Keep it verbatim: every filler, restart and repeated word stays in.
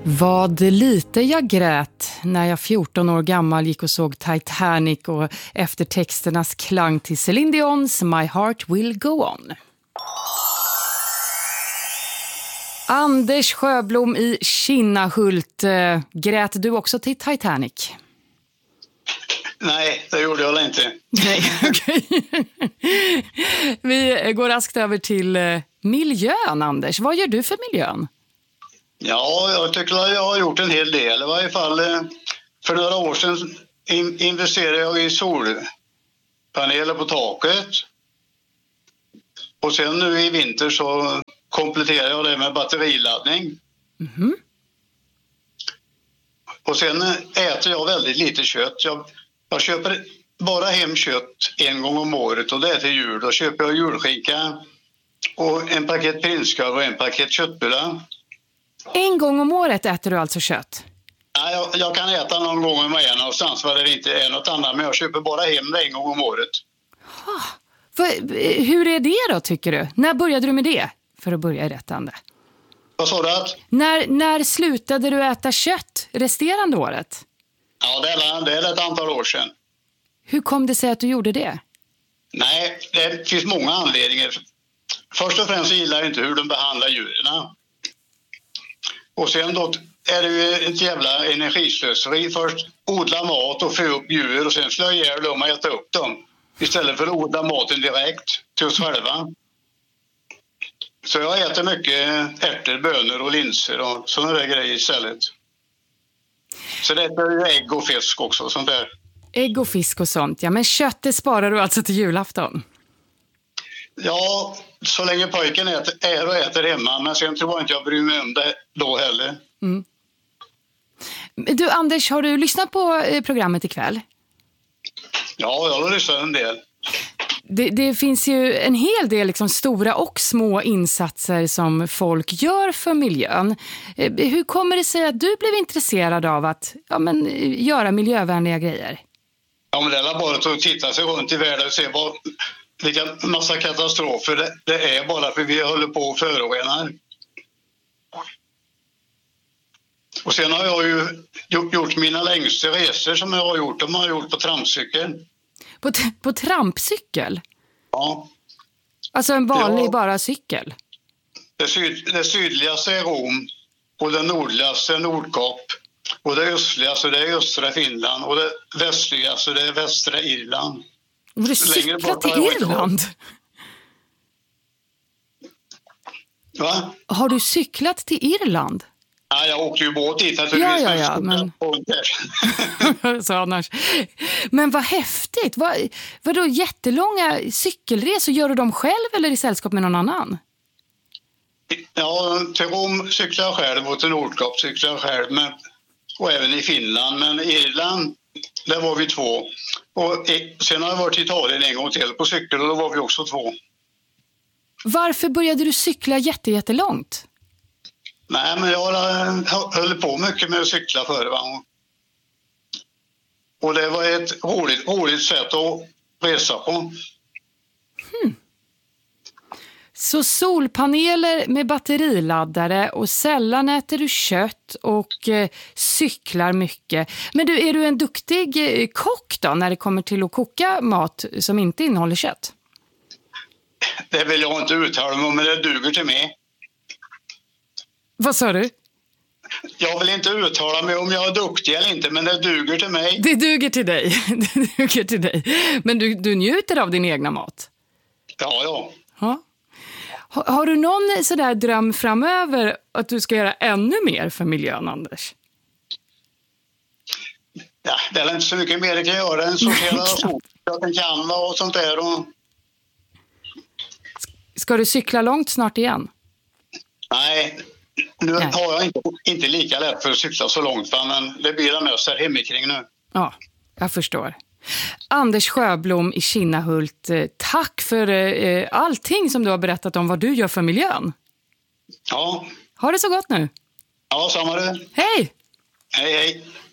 Vad lite jag grät när jag fjorton år gammal gick och såg Titanic och eftertexternas klang till Celine Dion's My Heart Will Go On. Anders Sjöblom i Kinnahult, äh, grät du också till Titanic? Nej, det gjorde jag inte. Nej, okej. Vi går raskt över till äh, miljön, Anders. Vad gör du för miljön? Ja, jag tycker att jag har gjort en hel del. I varje fall eh, för några år sedan in, investerade jag i solpaneler på taket. Och sen nu i vinter så kompletterar jag det med batteriladdning. Mm-hmm. Och sen äter jag väldigt lite kött. Jag, jag köper bara hem kött en gång om året och det är till jul. Då köper jag julskinka och en paket prinskorv och en paket köttbullar. En gång om året äter du alltså kött? Ja, jag, jag kan äta någon gång om året någonstans var det inte är något annat. Men jag köper bara hem det en gång om året. Ha, för, hur är det då tycker du? När började du med det? För att börja i rätt ände. Vad sa du att? När, när slutade du äta kött resterande året? Ja, det är, det är ett antal år sedan. Hur kom det sig att du gjorde det? Nej, det finns många anledningar. Först och främst gillar jag inte hur de behandlar djuren. Och sen då är det ju ett jävla energislöseri. Först odla mat och få upp djur och sen slå ihjäl dem och äta upp dem. Istället för att odla maten direkt till oss själva. Så jag äter mycket ärtor, bönor och linser och sådana där grejer istället. Så det är ägg och fisk också, sånt där. Ägg och fisk och sånt, ja. Men köttet sparar du alltså till julafton? Ja, så länge pojken äter, är och äter hemma. Men sen tror jag inte jag bryr mig om det då heller. Mm. Du Anders, har du lyssnat på programmet ikväll? Ja, jag har lyssnat en del. Det, det finns ju en hel del liksom stora och små insatser som folk gör för miljön. Hur kommer det sig att du blev intresserad av att ja, men, göra miljövänliga grejer? Ja, men det är bara att titta sig runt i världen och se vad, vilka massa katastrofer det, det är bara för vi håller på och förorenar. Och sen har jag ju gjort mina längsta resor som jag har gjort. De har jag gjort på trampcykel. På, t- på trampcykel? Ja. Alltså en vanlig ja. bara cykel? Det, syd, det sydligaste är Rom och det nordligaste är Nordkap. Och det östligaste det är östra Finland och det västligaste det är västra Irland. Och du cyklat till Irland? Va? Har du cyklat till Irland? Ja, jag åkte ju båt dit naturligtvis. Ja, ja, ja, men... Så annars. Men vad häftigt. Vad, vadå jättelånga cykelresor? Gör du dem själv eller i sällskap med någon annan? Ja, till Rom cyklar jag själv och till Nordkap cyklar jag själv. Men, och även i Finland. Men i Irland, där var vi två. Och sen har jag varit i Italien en gång till på cykel och då var vi också två. Varför började du cykla jätte, jättelångt? Nej, men jag höll på mycket med att cykla förr. Va? Och det var ett roligt, roligt sätt att resa på. Hmm. Så solpaneler med batteriladdare och sällan äter du kött och eh, cyklar mycket. Men du, är du en duktig eh, kock då när det kommer till att koka mat som inte innehåller kött? Det vill jag inte uttala mig om, men det duger till mig. Vad sa du? Jag vill inte uttala mig om jag är duktig eller inte, men det duger till mig. Det duger till dig. Det duger till dig. Men du, du njuter av din egna mat? Ja, ja. Ha? Har, har du någon sådär dröm framöver att du ska göra ännu mer för miljön, Anders? Ja, det är inte så mycket mer jag kan göra än sortera sopor, kan och sånt där. Och... Ska du cykla långt snart igen? Nej, nu Nej. har jag inte, inte lika lätt för att cykla så långt, men det blir det mest här hemikring nu. Ja, jag förstår. Anders Sjöblom i Kinnahult, tack för eh, allting som du har berättat om vad du gör för miljön. Ja. Ha det så gott nu. Ja, samma du. Hej! Hej, hej.